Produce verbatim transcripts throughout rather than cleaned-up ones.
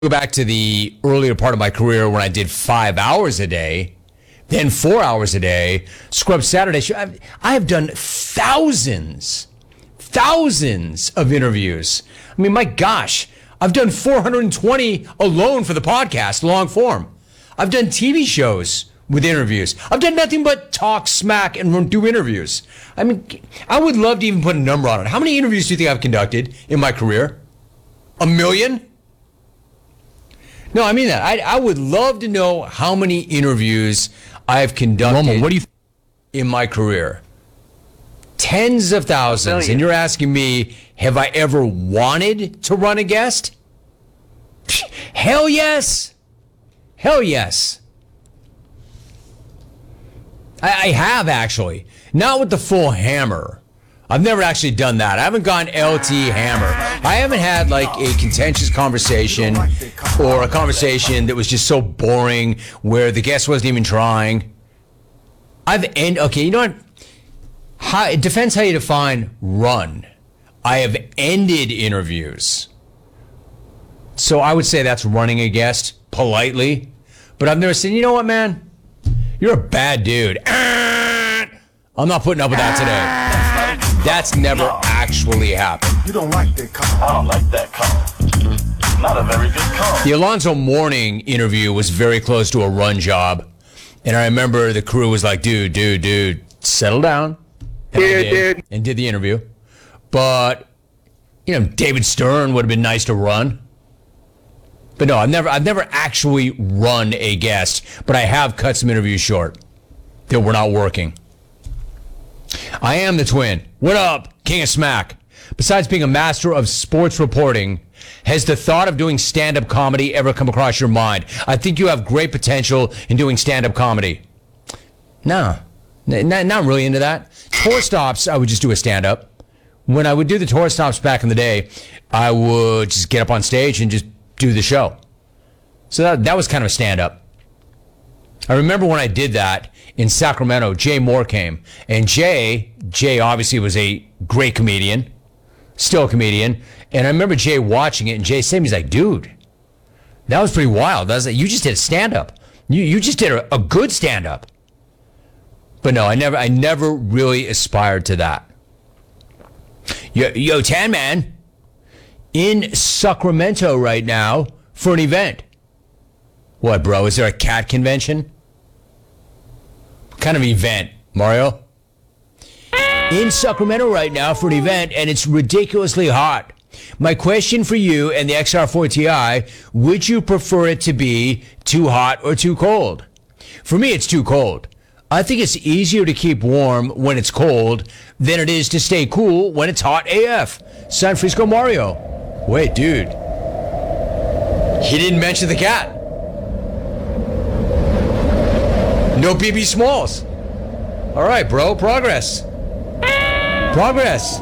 Go back to the earlier part of my career when I did five hours a day, then four hours a day, Scrub Saturday show. I've, I have done thousands, thousands of interviews. I mean, my gosh, I've done four hundred twenty alone for the podcast, long form. I've done T V shows with interviews. I've done nothing but talk smack and do interviews. I mean, I would love to even put a number on it. How many interviews do you think I've conducted in my career? A million? No, I mean that. I, I would love to know how many interviews I've conducted Roman, what do you th- in my career. Tens of thousands. And you're asking me, have I ever wanted to run a guest? Hell yes. Hell yes. I, I have, actually. Not with the full hammer. I've never actually done that. I haven't gone L T hammer. I haven't had like a contentious conversation or a conversation that was just so boring where the guest wasn't even trying. I've end okay, you know what? How, it depends how you define run. I have ended interviews. So I would say that's running a guest politely. But I've never said, you know what, man? You're a bad dude. I'm not putting up with that today. That's never actually happened. You don't like that call. I don't like that call. Not a very good call. The Alonzo Mourning interview was very close to a run job. And I remember the crew was like, dude, dude, dude, settle down. And Yeah, I did, dude. and did the interview. But, you know, David Stern would have been nice to run. But no, I've never I've never actually run a guest, but I have cut some interviews short that were not working. I am the twin. What up, King of Smack? Besides being a master of sports reporting, has the thought of doing stand-up comedy ever come across your mind? I think you have great potential in doing stand-up comedy. No, n- not really into that. Tour stops, I would just do a stand-up. When I would do the tour stops back in the day, I would just get up on stage and just do the show. So that, that was kind of a stand-up. I remember when I did that in Sacramento, Jay Moore came. And Jay, Jay obviously was a great comedian, still a comedian. And I remember Jay watching it, and Jay saying, he's like, dude, that was pretty wild. That was like, you just did a stand-up. You you just did a, a good stand-up. But no, I never I never really aspired to that. Yo, yo, Tan Man, in Sacramento right now for an event. What, bro? Is there a cat convention? What kind of event, Mario? In Sacramento right now for an event, and it's ridiculously hot. My question for you and the X R four Ti, would you prefer it to be too hot or too cold? For me, it's too cold. I think it's easier to keep warm when it's cold than it is to stay cool when it's hot A F. San Francisco Mario. Wait, dude. He didn't mention the cat. No B B Smalls. All right, bro. Progress. Progress.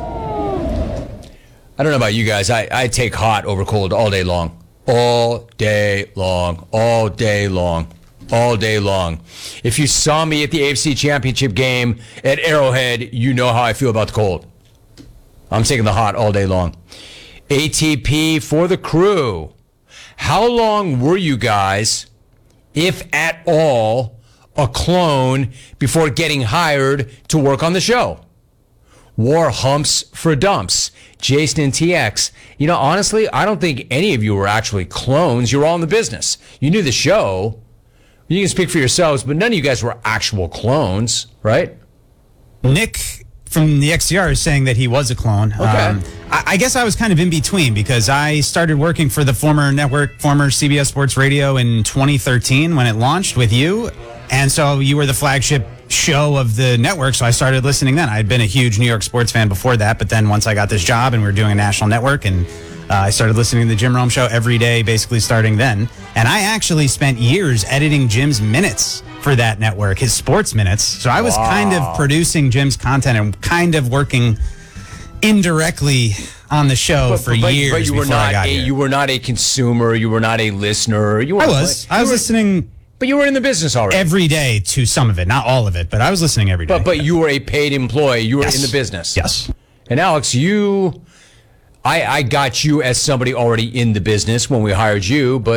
I don't know about you guys. I, I take hot over cold all day long. All day long. All day long. All day long. If you saw me at the A F C Championship game at Arrowhead, you know how I feel about the cold. I'm taking the hot all day long. A T P for the crew. How long were you guys, if at all, a clone before getting hired to work on the show? War humps for dumps. Jason and T X. You know, honestly, I don't think any of you were actually clones. You were all in the business. You knew the show. You can speak for yourselves, but none of you guys were actual clones, right? Nick from the X C R is saying that he was a clone. Okay. Um, I, I guess I was kind of in between because I started working for the former network, former C B S Sports Radio in twenty thirteen when it launched with you. And so you were the flagship show of the network, so I started listening then. I'd been a huge New York sports fan before that, but then once I got this job and we were doing a national network, and uh, I started listening to the Jim Rome Show every day, basically starting then. And I actually spent years editing Jim's minutes for that network, his sports minutes. So I was Wow. kind of producing Jim's content and kind of working indirectly on the show for but, years but you were before I not got a, here. you were not a consumer. You were not a listener. You I weren't was. like- I was you were- listening But you were in the business already. every day to some of it, not all of it, but I was listening every day. But but you were a paid employee. You were Yes. in the business. Yes. And Alex, you, I, I got you as somebody already in the business when we hired you, but